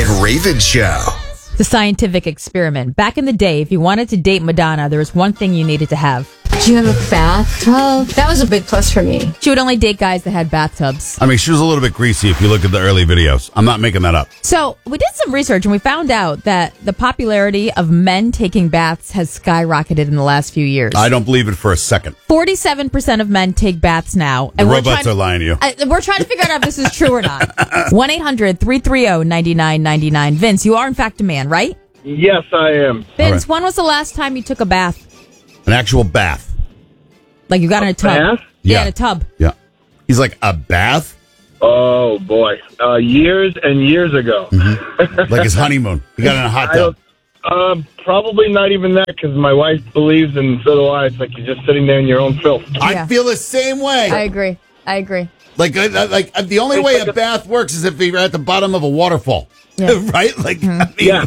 and Raven Show. The scientific experiment. Back in the day, if you wanted to date Madonna, there was one thing you needed to have. Do you have a bathtub? That was a big plus for me. She would only date guys that had bathtubs. I mean, she was a little bit greasy if you look at the early videos. I'm not making that up. So we did some research and we found out that the popularity of men taking baths has skyrocketed in the last few years. I don't believe it for a second. 47% of men take baths now. The robots are lying to you. We're trying to figure out if this is true or not. 1-800-330-9999. Vince, you are in fact a man, right? Yes, I am. Vince, right. when was the last time you took a bath? An actual bath. Like you got in a tub? bath? Yeah, in a tub. Yeah. He's like, a bath? Oh, boy. Years and years ago. Mm-hmm. Like his honeymoon. He got in a hot tub. Probably not even that, because my wife believes, and so do I. It's like you're just sitting there in your own filth. I feel the same way. I agree. Like the only way a bath works is if you're at the bottom of a waterfall. Yeah. Right? Like, I mean, Yeah.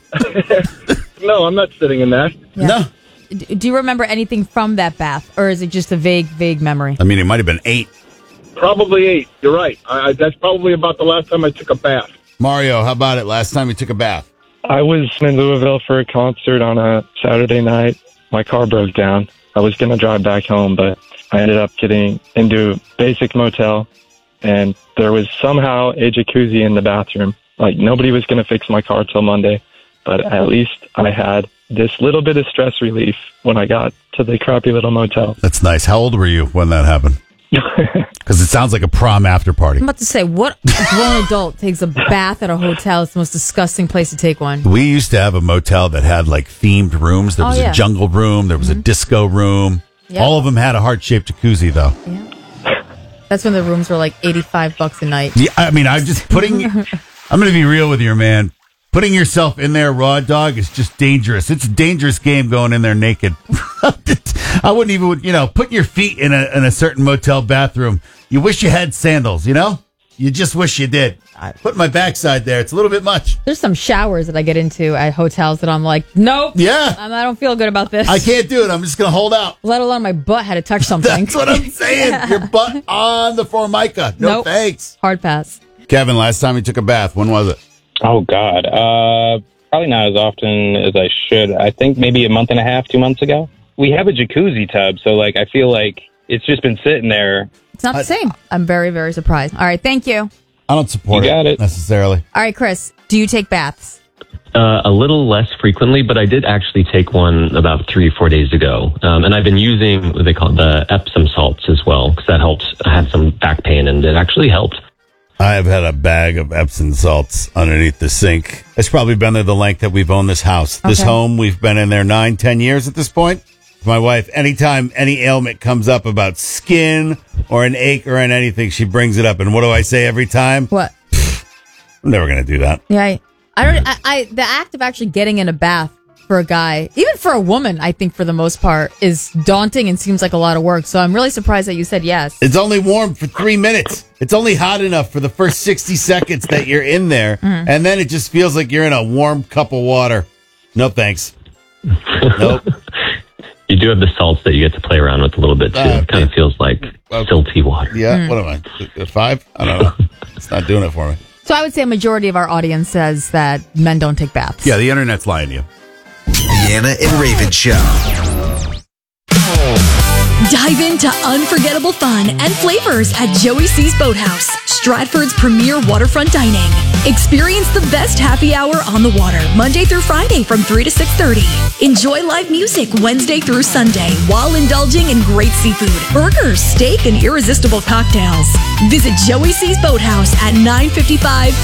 No, I'm not sitting in that. Yeah. No. Do you remember anything from that bath, or is it just a vague memory? I mean, it might have been 8. Probably 8. You're right. That's probably about the last time I took a bath. Mario, how about it? Last time you took a bath? I was in Louisville for a concert on a Saturday night. My car broke down. I was going to drive back home, but I ended up getting into a basic motel, and there was somehow a jacuzzi in the bathroom. Like, nobody was going to fix my car till Monday, but at least I had this little bit of stress relief when I got to the crappy little motel. That's nice. How old were you when that happened? Because it sounds like a prom after party. I'm about to say, what grown adult takes a bath at a hotel? It's the most disgusting place to take one. We used to have a motel that had like themed rooms. There was a jungle room. There was a disco room. Yep. All of them had a heart-shaped jacuzzi, though. Yeah. That's when the rooms were like $85 a night. Yeah, I mean, I'm just putting... I'm going to be real with you, man. Putting yourself in there raw dog is just dangerous. It's a dangerous game going in there naked. I wouldn't even, put your feet in a certain motel bathroom. You wish you had sandals, You just wish you did. Put my backside there. It's a little bit much. There's some showers that I get into at hotels that I'm like, nope. Yeah. I don't feel good about this. I can't do it. I'm just going to hold out. Let alone my butt had to touch something. That's what I'm saying. Yeah. Your butt on the Formica. No Nope. thanks. Hard pass. Kevin, last time you took a bath, when was it? Oh, God. Probably not as often as I should. I think maybe a month and a half, 2 months ago. We have a jacuzzi tub, so I feel like it's just been sitting there. It's not the same. I'm very, very surprised. All right, thank you. I don't support it necessarily. All right, Chris, do you take baths? A little less frequently, but I did actually take one about 3 or 4 days ago. And I've been using what they call the Epsom salts as well, because that helps. I had some back pain, and it actually helped. I have had a bag of Epsom salts underneath the sink. It's probably been there the length that we've owned this house. This home, we've been in there 9-10 years at this point. My wife, anytime any ailment comes up about skin or an ache or anything, she brings it up. And what do I say every time? What? I'm never going to do that. Yeah, the act of actually getting in a bath for a guy, even for a woman, I think for the most part, is daunting and seems like a lot of work. So I'm really surprised that you said yes. It's only warm for 3 minutes. It's only hot enough for the first 60 seconds that you're in there. Mm-hmm. And then it just feels like you're in a warm cup of water. No thanks. Nope. You do have the salts that you get to play around with a little bit, too. It kind of feels like silty water. Yeah, What am I, 5? I don't know. It's not doing it for me. So I would say a majority of our audience says that men don't take baths. Yeah, the internet's lying to you. The Anna and Raven Show. Dive into unforgettable fun and flavors at Joey C's Boathouse, Stratford's premier waterfront dining. Experience the best happy hour on the water, Monday through Friday from 3 to 6:30. Enjoy live music Wednesday through Sunday while indulging in great seafood, burgers, steak, and irresistible cocktails. Visit Joey C's Boathouse at 955